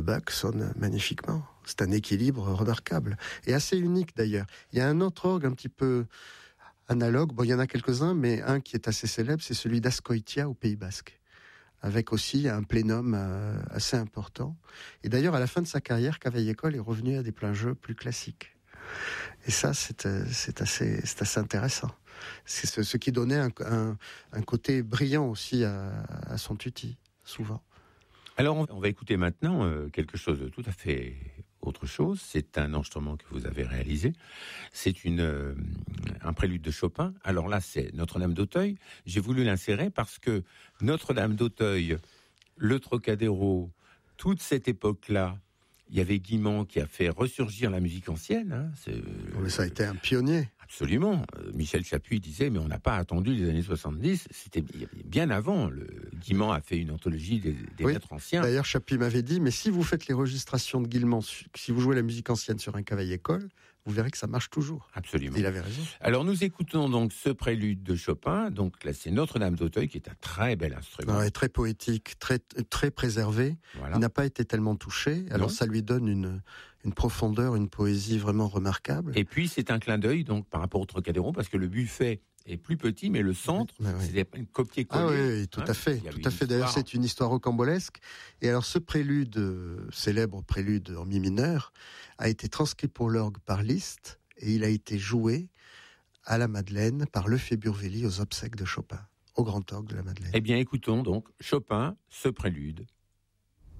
Bach sonne magnifiquement. C'est un équilibre remarquable et assez unique d'ailleurs. Il y a un autre orgue un petit peu analogue, il y en a quelques-uns, mais un qui est assez célèbre, c'est celui d'Azkoitia au Pays Basque, avec aussi un plénum assez important. Et d'ailleurs, à la fin de sa carrière, Cavaillé-Coll est revenu à des pleins jeux plus classiques. Et ça, c'est assez intéressant. C'est ce qui donnait un côté brillant aussi à son tutti, souvent. Alors, on va écouter maintenant quelque chose de tout à fait autre chose. C'est un enregistrement que vous avez réalisé. C'est un prélude de Chopin. Alors là, c'est Notre-Dame d'Auteuil. J'ai voulu l'insérer parce que Notre-Dame d'Auteuil, le Trocadéro, toute cette époque-là, il y avait Guilmant qui a fait ressurgir la musique ancienne. Hein. Mais ça a été un pionnier. Absolument. Michel Chapuis disait, mais on n'a pas attendu les années 70. C'était bien avant. Guilmant a fait une anthologie des maîtres anciens. D'ailleurs, Chapuis m'avait dit, mais si vous faites les registrations de Guilmant, si vous jouez la musique ancienne sur un Cavaillé-Coll, vous verrez que ça marche toujours. Absolument. Il avait raison. Alors, nous écoutons donc ce prélude de Chopin. Donc là, c'est Notre-Dame d'Auteuil, qui est un très bel instrument. Ouais, très poétique, très préservé. Voilà. Il n'a pas été tellement touché. Alors, ça lui donne une profondeur, une poésie vraiment remarquable. Et puis, c'est un clin d'œil, donc, par rapport au Trocadéro, parce que le buffet est plus petit, mais le centre, c'est un copier-coller. Ah oui, tout à fait. D'ailleurs, c'est une histoire rocambolesque. Et alors, ce prélude, célèbre prélude en mi mineur, a été transcrit pour l'orgue par Liszt, et il a été joué à la Madeleine par Lefebvre-Willy aux obsèques de Chopin, au Grand Orgue de la Madeleine. Eh bien, écoutons donc Chopin, ce prélude